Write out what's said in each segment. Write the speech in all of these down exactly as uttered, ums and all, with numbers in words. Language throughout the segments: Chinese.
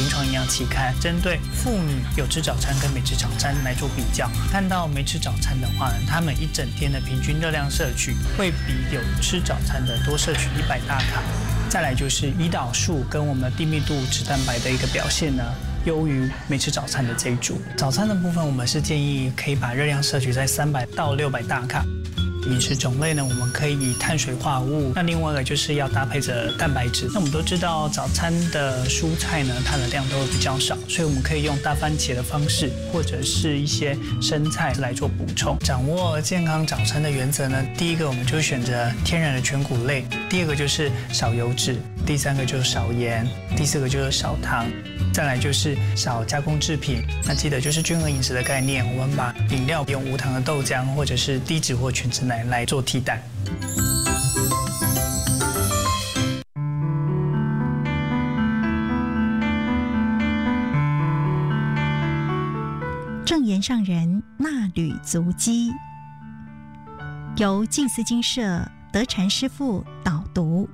临床营养期刊，针对妇女有吃早餐跟没吃早餐来做比较。看到没吃早餐的话呢，他们一整天的平均热量摄取会比有吃早餐的多摄取一百大卡。再来就是胰岛素跟我们低密度脂蛋白的一个表现呢，优于没吃早餐的这一组。早餐的部分，我们是建议可以把热量摄取在三百到六百大卡。饮食种类呢，我们可以以碳水化合物，那另外一个就是要搭配着蛋白质。那我们都知道早餐的蔬菜呢，它的量都会比较少，所以我们可以用大番茄的方式，或者是一些生菜来做补充。掌握健康早餐的原则呢，第一个我们就选择天然的全谷类，第二个就是少油脂，第三个就是少盐，第四个就是少糖，再来就是少加工制品。那记得就是均衡饮食的概念，我们把饮料用无糖的豆浆或者是低脂或全脂奶来做替代。 正言上人纳履足迹，由静思精舍德禅师父导读。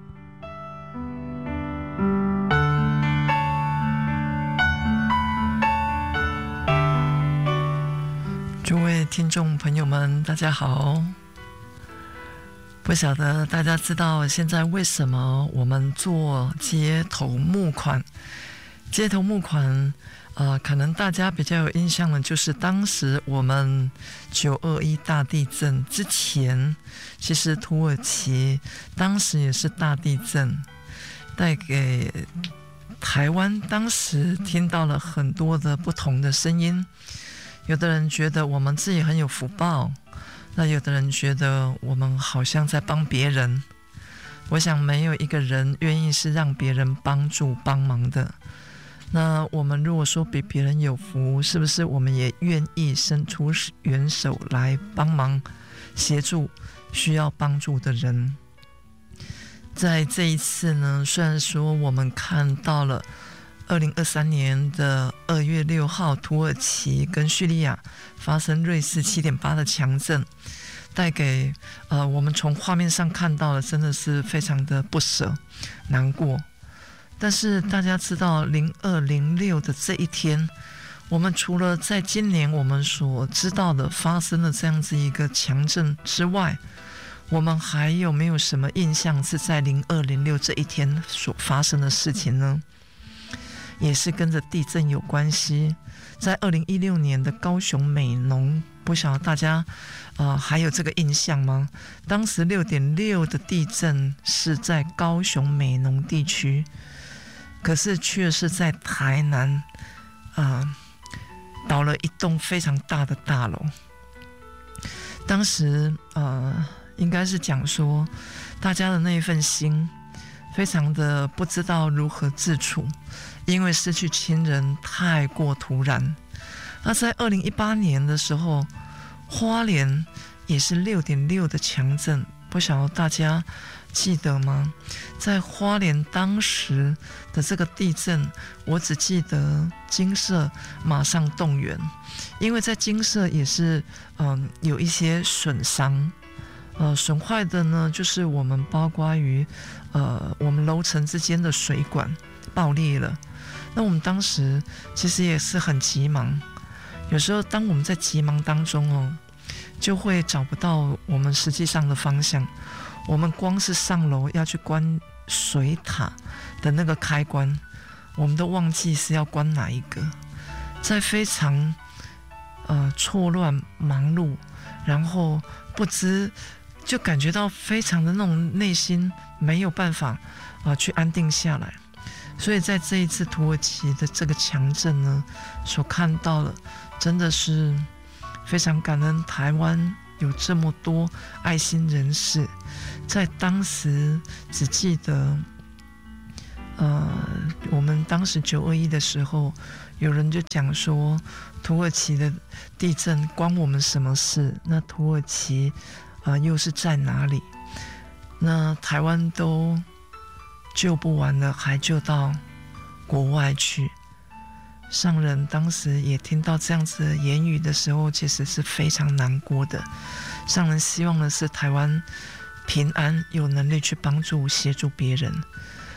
诸位听众朋友们，大家好。不晓得大家知道现在为什么我们做街头募款？街头募款，呃，可能大家比较有印象的，就是当时我们九二一大地震之前，其实土耳其当时也是大地震，带给台湾当时听到了很多的不同的声音。有的人觉得我们自己很有福报，那有的人觉得我们好像在帮别人。我想没有一个人愿意是让别人帮助帮忙的。那我们如果说比别人有福，是不是我们也愿意伸出援手来帮忙协助需要帮助的人？在这一次呢，虽然说我们看到了二零二三年的二月六号，土耳其跟叙利亚发生瑞士 七点八 的强震，带给呃我们从画面上看到的真的是非常的不舍难过。但是大家知道零二零六的这一天，我们除了在今年我们所知道的发生了这样子一个强震之外，我们还有没有什么印象是在零二零六这一天所发生的事情呢？也是跟着地震有关系。在二零一六年的高雄美浓，不晓得大家呃还有这个印象吗？当时六点六的地震是在高雄美浓地区，可是却是在台南啊、呃、倒了一栋非常大的大楼。当时呃应该是讲说大家的那一份心非常的不知道如何自处，因为失去亲人太过突然。那在二零一八年的时候，花莲也是六点六的强震，不晓得大家记得吗？在花莲当时的这个地震，我只记得精舍马上动员，因为在精舍也是嗯、呃、有一些损伤。呃，损坏的呢，就是我们包括于呃我们楼层之间的水管爆裂了。那我们当时其实也是很急忙，有时候当我们在急忙当中哦，就会找不到我们实际上的方向。我们光是上楼要去关水塔的那个开关，我们都忘记是要关哪一个，在非常呃错乱忙碌，然后不知就感觉到非常的那种内心没有办法啊、呃、去安定下来。所以在这一次土耳其的这个强震呢，所看到的真的是非常感恩台湾有这么多爱心人士。在当时只记得呃，我们当时九二一的时候，有人就讲说土耳其的地震关我们什么事？那土耳其呃又是在哪里？那台湾都救不完了，还救到国外去。上人当时也听到这样子的言语的时候，其实是非常难过的。上人希望的是台湾平安，有能力去帮助协助别人。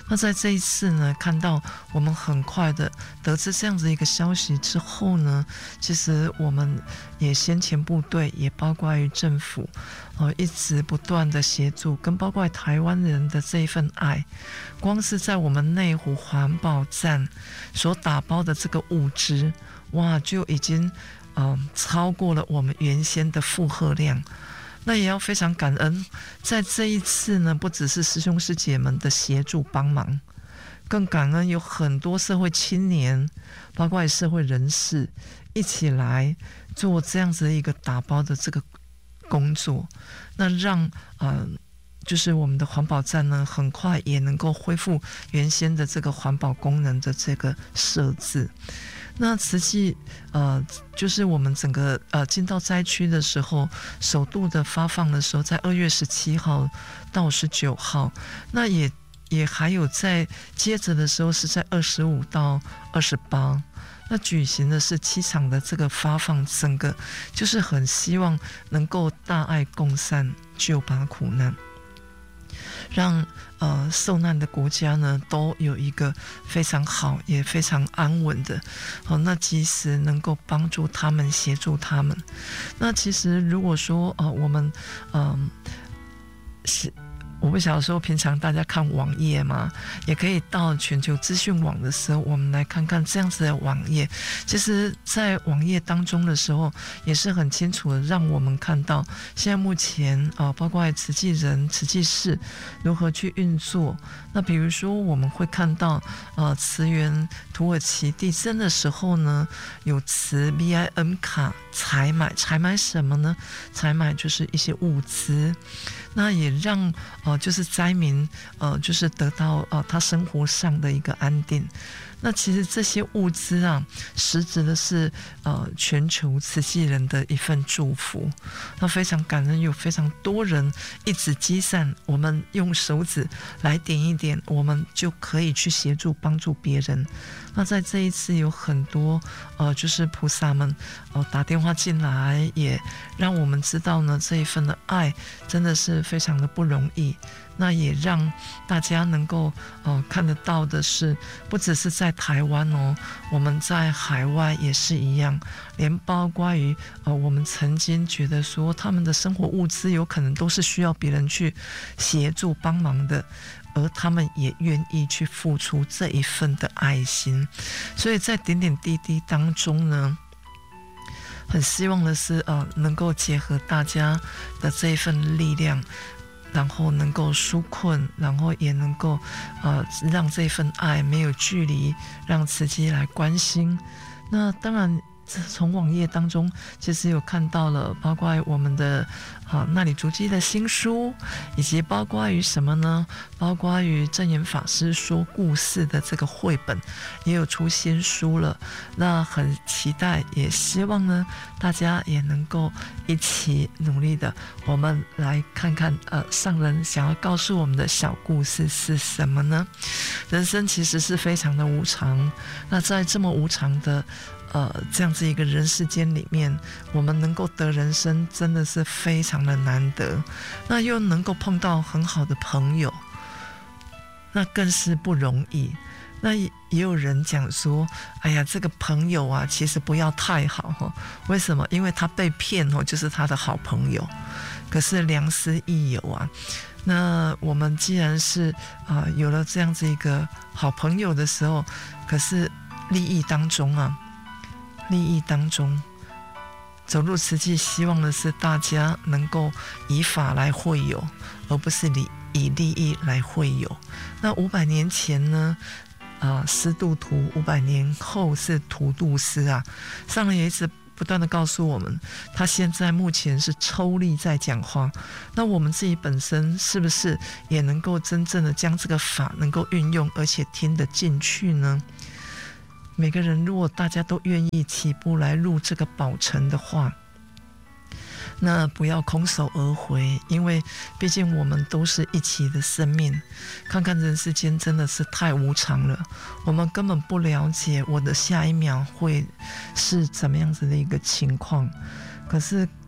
那在这一次呢，看到我们很快的得知这样子一个消息之后呢，其实我们也先前部队也包括于政府，呃，一直不断的协助，跟包括台湾人的这一份爱，光是在我们内湖环保站所打包的这个物资，哇，就已经嗯、呃、超过了我们原先的负荷量。那也要非常感恩，在这一次呢，不只是师兄师姐们的协助帮忙，更感恩有很多社会青年，包括社会人士一起来做这样子一个打包的这个工作，那让呃就是我们的环保站呢，很快也能够恢复原先的这个环保功能的这个设置。那实际呃，就是我们整个呃进到灾区的时候，首度的发放的时候，在二月十七号到十九号，那也也还有在接着的时候是在二十五到二十八。那举行的是七场的这个发放，整个就是很希望能够大爱共善，救拔苦难，让呃受难的国家呢都有一个非常好也非常安稳的哦，那及时能够帮助他们，协助他们。那其实如果说呃我们嗯是。呃我不晓得说平常大家看网页嘛，也可以到全球资讯网的时候，我们来看看这样子的网页。其实在网页当中的时候也是很清楚的让我们看到现在目前呃包括慈济人慈济事如何去运作。那比如说我们会看到呃慈援土耳其地震的时候呢，有慈 V I M 卡采买，采买什么呢？采买就是一些物资，那也让呃就是灾民呃就是得到呃他生活上的一个安定。那其实这些物资啊，实质的是呃全球慈济人的一份祝福。那非常感恩，有非常多人一直积善，我们用手指来点一点，我们就可以去协助帮助别人。那在这一次有很多呃就是菩萨们呃打电话进来，也让我们知道呢这一份的爱真的是非常的不容易。那也让大家能够呃看得到的是，不只是在台湾哦，我们在海外也是一样，连包括于呃我们曾经觉得说他们的生活物资有可能都是需要别人去协助帮忙的，而他们也愿意去付出这一份的爱心。所以在点点滴滴当中呢，很希望的是呃能够结合大家的这一份力量，然后能够纾困，然后也能够呃让这份爱没有距离，让慈济来关心。那当然从网页当中其实有看到了包括我们的啊那里足迹的新书，以及包括于什么呢，包括于证严法师说故事的这个绘本也有出新书了。那很期待，也希望呢大家也能够一起努力的，我们来看看呃上人想要告诉我们的小故事是什么呢？人生其实是非常的无常，那在这么无常的呃，这样子一个人世间里面，我们能够得人生真的是非常的难得，那又能够碰到很好的朋友，那更是不容易。那也有人讲说，哎呀，这个朋友啊，其实不要太好哦。为什么？因为他被骗哦，就是他的好朋友。可是良师益友啊，那我们既然是啊、呃、有了这样子一个好朋友的时候，可是利益当中啊。利益当中走入慈济，希望的是大家能够以法来会友，而不是以利益来会友。那五百年前呢啊，师度徒，五百年后是徒度师啊。上人也一直不断的告诉我们，他现在目前是抽离在讲话，那我们自己本身是不是也能够真正的将这个法能够运用，而且听得进去呢？每个人如果大家都愿意起步来入这个宝城的话，那不要空手而回，因为毕竟我们都是一起的生命。看看人世间真的是太无常了，我们根本不了解我的下一秒会是怎么样子的一个情况。可是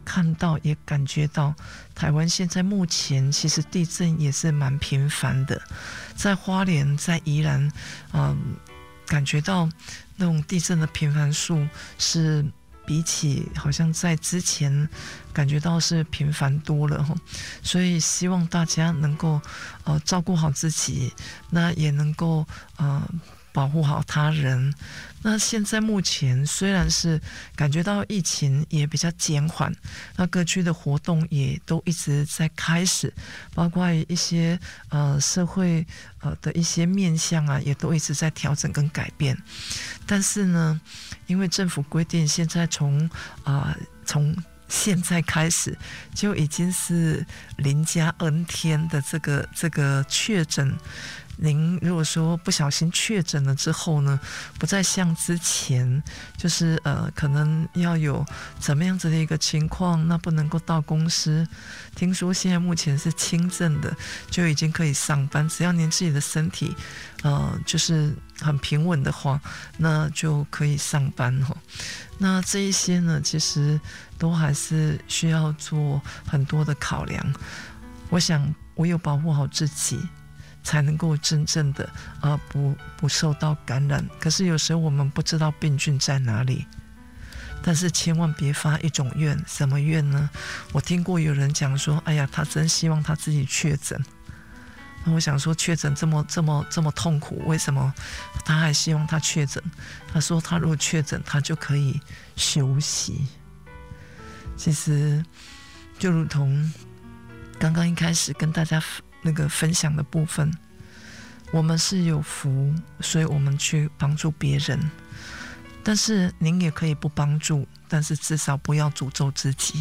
看到也感觉到，台湾现在目前其实地震也是蛮频繁的，在花莲、在宜兰，嗯，感觉到那种地震的频繁数是比起好像在之前感觉到是频繁多了，所以希望大家能够呃照顾好自己，那也能够呃保护好他人。那现在目前虽然是感觉到疫情也比较减缓，那各区的活动也都一直在开始，包括一些呃社会呃的一些面向啊，也都一直在调整跟改变。但是呢，因为政府规定，现在从啊、呃、从现在开始就已经是零加 N 天的这个这个确诊。您如果说不小心确诊了之后呢，不再像之前就是呃可能要有怎么样子的一个情况，那不能够到公司。听说现在目前是轻症的就已经可以上班，只要您自己的身体呃就是很平稳的话，那就可以上班哦。那这一些呢，其实都还是需要做很多的考量。我想唯有保护好自己，才能够真正的呃不不受到感染。可是有时候我们不知道病菌在哪里，但是千万别发一种愿。什么愿呢？我听过有人讲说，哎呀，他真希望他自己确诊。那我想说，确诊这么这么这么痛苦，为什么他还希望他确诊？他说他如果确诊，他就可以休息。其实就如同刚刚一开始跟大家那个分享的部分，我们是有福，所以我们去帮助别人。但是您也可以不帮助，但是至少不要诅咒自己。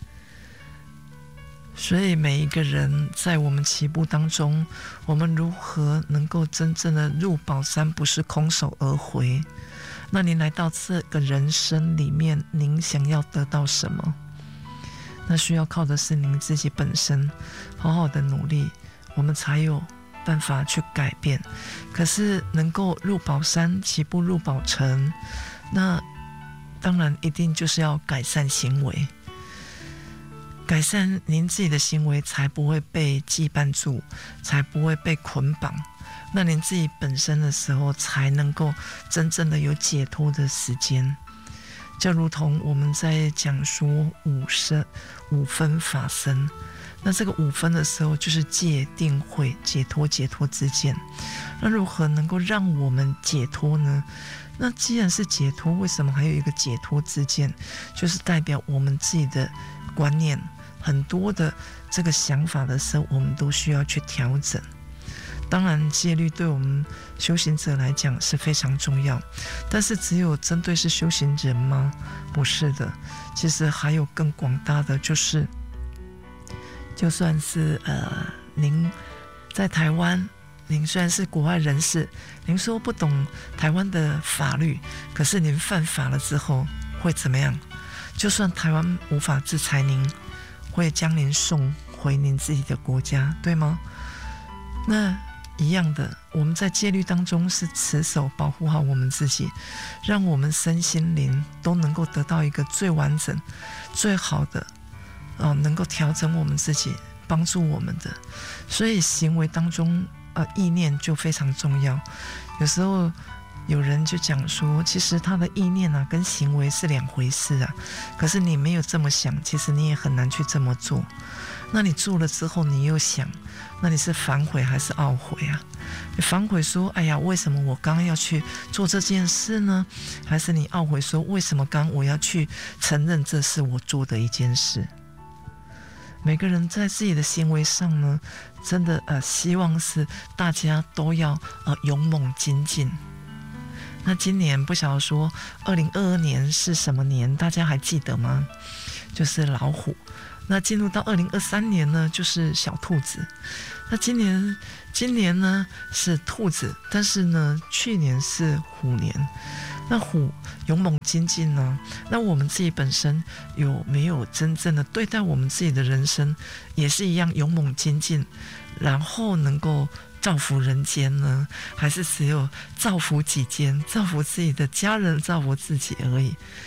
所以每一个人在我们起步当中，我们如何能够真正的入宝山，不是空手而回？那您来到这个人生里面，您想要得到什么？那需要靠的是您自己本身好好的努力，我们才有办法去改变。可是能够入宝山，起步入宝城，那当然一定就是要改善行为，改善您自己的行为，才不会被羁绊住，才不会被捆绑。那您自己本身的时候，才能够真正的有解脱的时间。就如同我们在讲说五声五分法身，那这个五分的时候就是戒定慧，解脱解脱之见。那如何能够让我们解脱呢？那既然是解脱，为什么还有一个解脱之见？就是代表我们自己的观念很多的这个想法的时候，我们都需要去调整。当然戒律对我们修行者来讲是非常重要，但是只有针对是修行人吗？不是的，其实还有更广大的，就是就算是呃您在台湾，您虽然是国外人士，您说不懂台湾的法律，可是您犯法了之后会怎么样？就算台湾无法制裁您，会将您送回您自己的国家，对吗？那一样的，我们在戒律当中是持守保护好我们自己，让我们身心灵都能够得到一个最完整最好的、呃、能够调整我们自己，帮助我们的。所以行为当中呃，意念就非常重要。有时候有人就讲说，其实他的意念啊跟行为是两回事啊，可是你没有这么想，其实你也很难去这么做。那你做了之后你又想，那你是反悔还是懊悔啊？你反悔说，哎呀，为什么我刚刚要去做这件事呢？还是你懊悔说，为什么刚刚我要去承认这是我做的一件事？每个人在自己的行为上呢，真的呃，希望是大家都要呃勇猛精进。那今年不晓得说二零二二年是什么年，大家还记得吗？就是老虎。那进入到二零二三年呢，就是小兔子。那今年今年呢是兔子，但是呢去年是虎年。那虎勇猛精进呢，那我们自己本身有没有真正的对待我们自己的人生，也是一样勇猛精进，然后能够造福人间呢？还是只有造福己间，造福自己的家人，造福自己而已？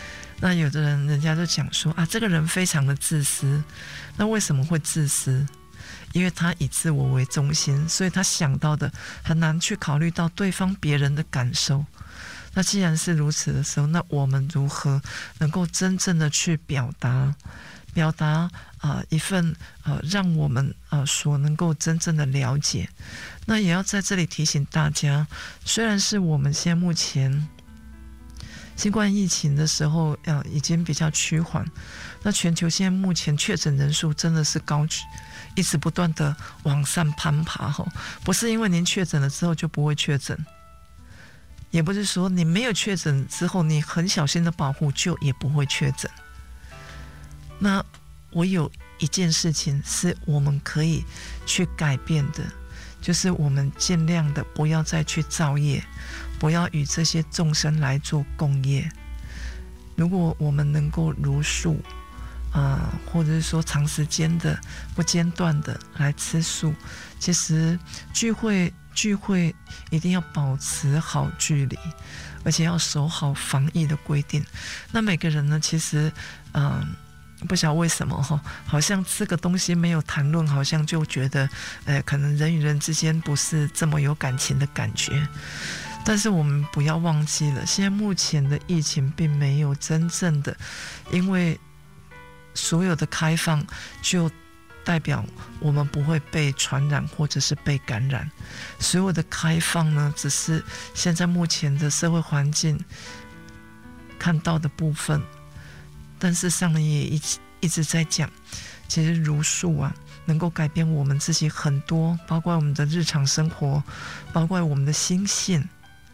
那有的人人家就讲说啊，这个人非常的自私。那为什么会自私？因为他以自我为中心，所以他想到的很难去考虑到对方别人的感受。那既然是如此的时候，那我们如何能够真正的去表达表达啊、呃、一份呃让我们呃所能够真正的了解？那也要在这里提醒大家，虽然是我们现在目前新冠疫情的时候呃已经比较趋缓，那全球现在目前确诊人数真的是高一直不断的往上攀爬吼，不是因为您确诊了之后就不会确诊，也不是说你没有确诊之后你很小心的保护就也不会确诊。那我有一件事情是我们可以去改变的，就是我们尽量的不要再去造业，不要与这些众生来做共业。如果我们能够如素啊、呃，或者是说长时间的不间断的来吃素，其实聚会聚会一定要保持好距离，而且要守好防疫的规定。那每个人呢，其实嗯、呃，不晓得为什么哈，好像这个东西没有谈论，好像就觉得呃，可能人与人之间不是这么有感情的感觉。但是我们不要忘记了，现在目前的疫情并没有真正的因为所有的开放就代表我们不会被传染或者是被感染。所有的开放呢，只是现在目前的社会环境看到的部分，但是上人也一直一直在讲，其实茹素啊能够改变我们自己很多，包括我们的日常生活，包括我们的心性。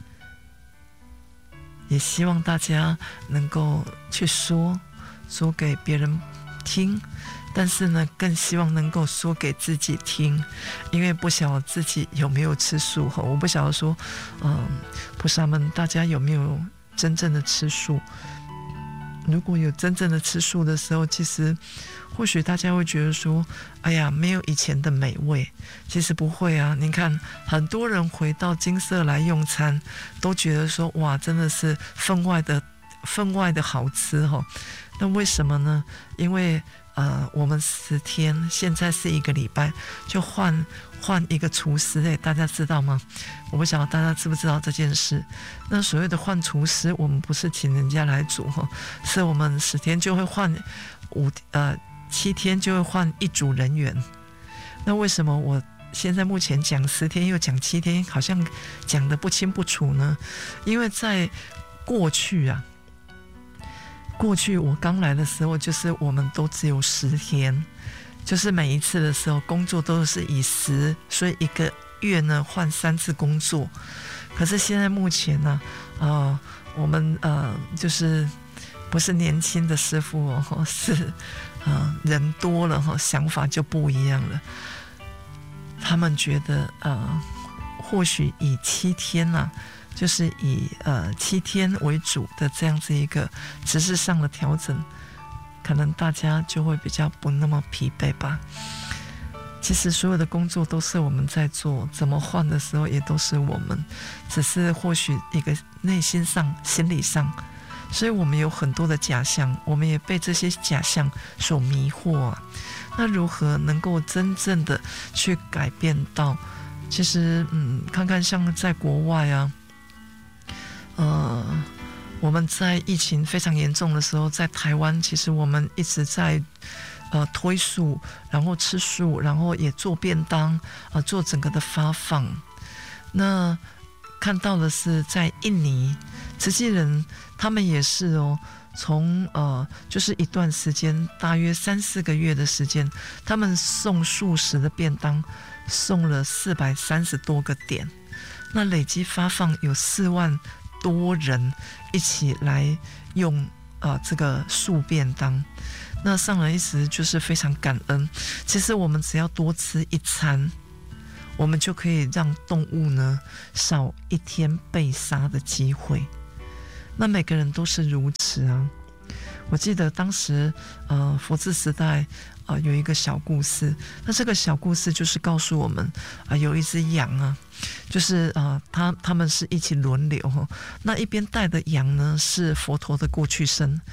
也希望大家能够去说说给别人听，但是呢更希望能够说给自己听，因为不晓得自己有没有吃素，我不晓得说嗯，菩萨们大家有没有真正的吃素。如果有真正的吃素的时候，其实或许大家会觉得说哎呀没有以前的美味，其实不会啊。你看很多人回到精舍来用餐都觉得说哇真的是分外的分外的好吃哦。那为什么呢？因为呃，我们十天现在是一个礼拜就换换一个厨师，哎，大家知道吗？我不晓得大家知不知道这件事。那所谓的换厨师，我们不是请人家来煮哈，是我们十天就会换五呃七天就会换一组人员。那为什么我现在目前讲十天又讲七天，好像讲得不清不楚呢？因为在过去啊。过去我刚来的时候，就是我们都只有十天，就是每一次的时候工作都是以十，所以一个月呢换三次工作。可是现在目前呢，呃，我们呃就是不是年轻的师父哦，是呃人多了哈，想法就不一样了。他们觉得呃，或许以七天呢、啊。就是以呃七天为主的这样子一个知识上的调整，可能大家就会比较不那么疲惫吧。其实所有的工作都是我们在做，怎么换的时候也都是我们，只是或许一个内心上、心理上，所以我们有很多的假象，我们也被这些假象所迷惑啊。那如何能够真正的去改变到？其实嗯，看看像在国外啊。呃，我们在疫情非常严重的时候，在台湾，其实我们一直在呃推素，然后吃素，然后也做便当啊、呃，做整个的发放。那看到的是在印尼，慈济人他们也是哦，从呃就是一段时间，大约三四个月的时间，他们送素食的便当，送了四百三十多个点，那累积发放有四万。多人一起来用呃这个素便当，那上人一直就是非常感恩。其实我们只要多吃一餐，我们就可以让动物呢少一天被杀的机会。那每个人都是如此啊。我记得当时呃佛治时代啊、呃、有一个小故事，那这个小故事就是告诉我们啊、呃、有一只羊啊。就是啊、呃，他他们是一起轮流哈。那一边带的羊呢是佛陀的过去生，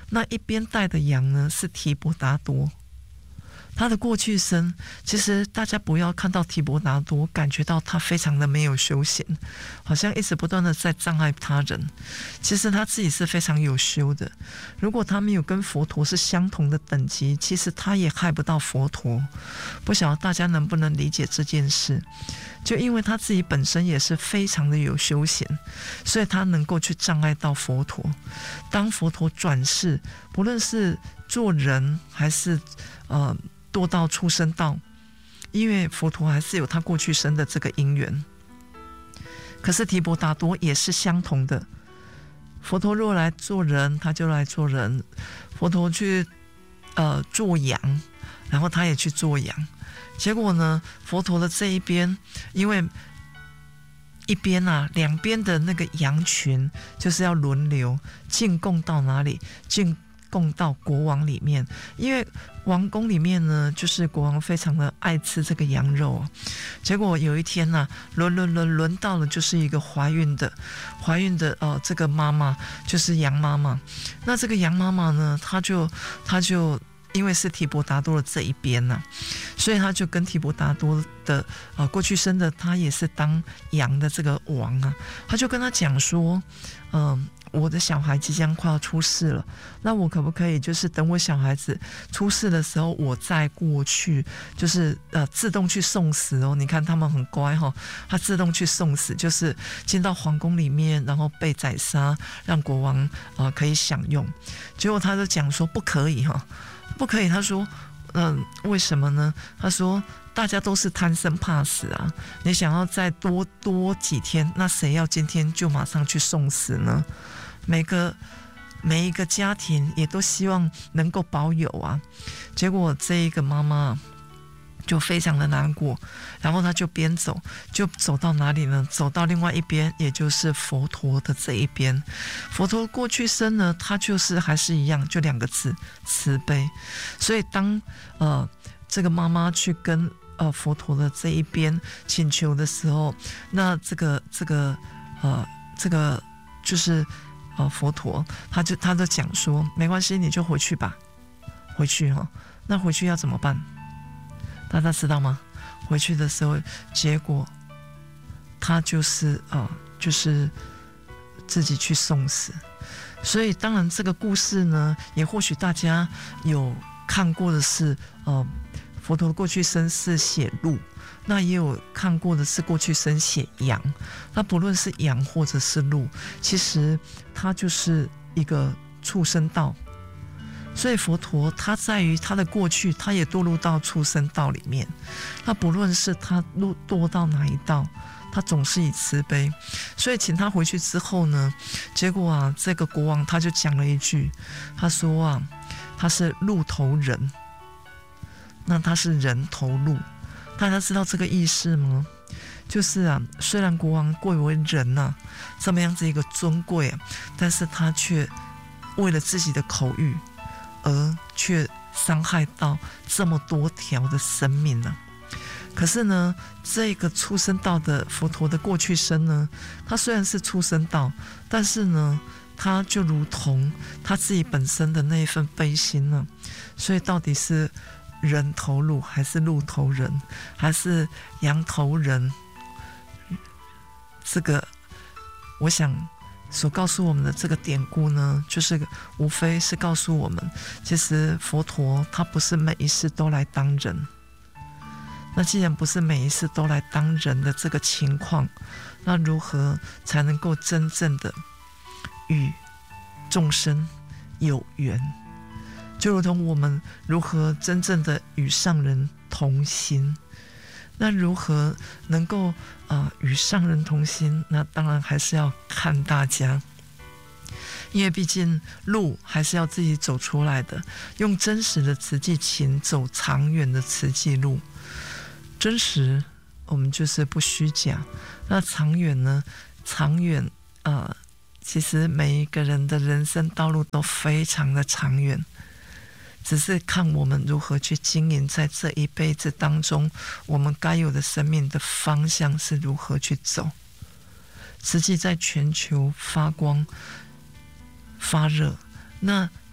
那一边带的羊呢是提婆达多。他的过去生，其实大家不要看到提婆达多感觉到他非常的没有修行，好像一直不断的在障碍他人，其实他自己是非常有修的。如果他没有跟佛陀是相同的等级，其实他也害不到佛陀。不晓得大家能不能理解这件事，就因为他自己本身也是非常的有修行，所以他能够去障碍到佛陀。当佛陀转世，不论是做人还是呃堕到畜生道，因为佛陀还是有他过去生的这个因缘。可是提婆达多也是相同的，佛陀若来做人，他就来做人；佛陀去呃做羊，然后他也去做羊。结果呢，佛陀的这一边，因为一边啊，两边的那个羊群就是要轮流进贡到哪里？进供到国王里面，因为王宫里面呢，就是国王非常的爱吃这个羊肉。结果有一天呢、啊，轮轮轮轮到了，就是一个怀孕的，怀孕的呃，这个妈妈就是羊妈妈。那这个羊妈妈呢，她就她就因为是提婆达多的这一边呢、啊，所以她就跟提婆达多的呃过去生的，她也是当羊的这个王啊，她就跟他讲说，嗯、呃。我的小孩即将快要出世了，那我可不可以就是等我小孩子出世的时候，我再过去，就是呃自动去送死哦？你看他们很乖哈、哦，他自动去送死，就是进到皇宫里面，然后被宰杀，让国王呃可以享用。结果他就讲说不可以哈、哦，不可以。他说，嗯、呃，为什么呢？他说。大家都是贪生怕死啊！你想要再多多几天，那谁要今天就马上去送死呢？每个每一个家庭也都希望能够保有啊。结果这一个妈妈就非常的难过，然后她就边走就走到哪里呢？走到另外一边，也就是佛陀的这一边。佛陀过去生呢，他就是还是一样，就两个字：慈悲。所以当呃这个妈妈去跟呃，佛陀的这一边请求的时候，那这个这个呃这个就是呃佛陀，他就他就讲说，没关系，你就回去吧，回去哈、哦。那回去要怎么办？大家知道吗？回去的时候，结果他就是呃就是自己去送死。所以当然这个故事呢，也或许大家有看过的是呃。佛陀过去生是写鹿，那也有看过的是过去生写羊。那不论是羊或者是鹿，其实它就是一个畜生道。所以佛陀他在于他的过去，他也堕入到畜生道里面。那不论是他堕堕到哪一道，他总是以慈悲。所以请他回去之后呢，结果啊，这个国王他就讲了一句，他说啊，他是鹿头人。那他是人头鹿，大家知道这个意思吗？就是啊，虽然国王贵为人啊，这么样子一个尊贵啊，但是他却为了自己的口欲，而却伤害到这么多条的生命呢、啊。可是呢，这个畜生道的佛陀的过去生呢，他虽然是畜生道，但是呢，他就如同他自己本身的那一份悲心呢、啊，所以到底是人头鹿还是鹿头人还是羊头人，这个我想所告诉我们的这个典故呢，就是无非是告诉我们，其实佛陀他不是每一世都来当人。那既然不是每一世都来当人的这个情况，那如何才能够真正的与众生有缘？就如同我们如何真正的与上人同心，那如何能够呃与上人同心？那当然还是要看大家，因为毕竟路还是要自己走出来的，用真实的慈济情走长远的慈济路。真实，我们就是不虚假。那长远呢？长远呃，其实每一个人的人生道路都非常的长远。只是看我们如何去经营在这一辈子当中，我们该有的生命的方向是如何去走。慈济在全球发光发热，那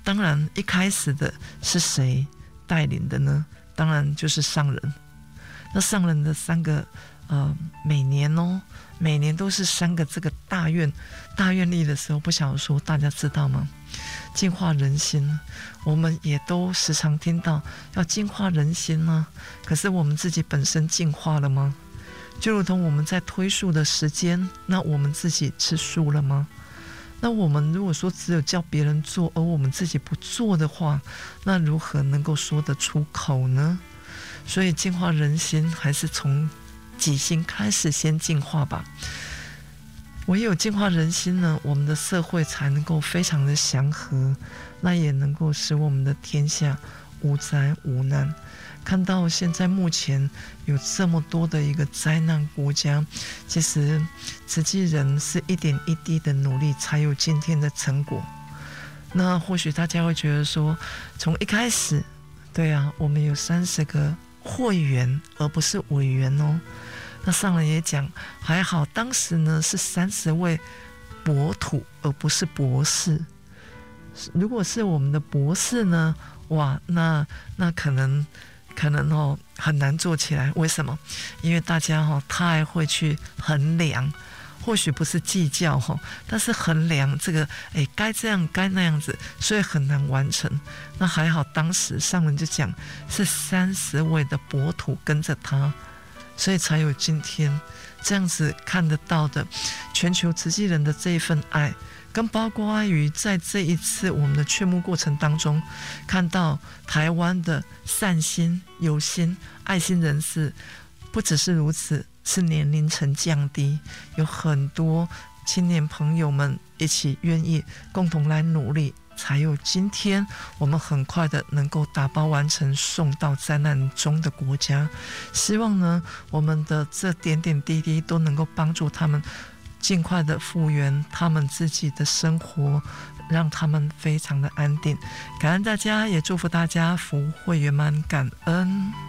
当然一开始的是谁带领的呢？当然就是上人。那上人的三个呃每年哦每年都是三个这个大愿大愿力的时候，不晓得说大家知道吗？净化人心，我们也都时常听到要净化人心呢、啊。可是我们自己本身净化了吗？就如同我们在推素的时间，那我们自己吃素了吗？那我们如果说只有叫别人做，而我们自己不做的话，那如何能够说得出口呢？所以净化人心还是从己心开始先净化吧。唯有净化人心呢，我们的社会才能够非常的祥和，那也能够使我们的天下无灾无难。看到现在目前有这么多的一个灾难国家，其实慈济人是一点一滴的努力才有今天的成果。那或许大家会觉得说，从一开始，对啊，我们有三十个会员而不是委员哦。那上人也讲，还好当时呢是三十位博土而不是博士。如果是我们的博士呢，哇，那那可能可能哦很难做起来。为什么？因为大家哦太会去衡量，或许不是计较哦，但是衡量这个，哎，该这样该那样子，所以很难完成。那还好当时上人就讲是三十位的博土跟着他，所以才有今天这样子看得到的全球慈济人的这一份爱，跟包括于在这一次我们的劝募过程当中，看到台湾的善心、有心、爱心人士，不只是如此，是年龄层降低，有很多青年朋友们一起愿意共同来努力，才有今天我们很快的能够打包完成送到灾难中的国家。希望呢，我们的这点点滴滴都能够帮助他们尽快的复原他们自己的生活，让他们非常的安定。感恩大家，也祝福大家福慧圆满，感恩。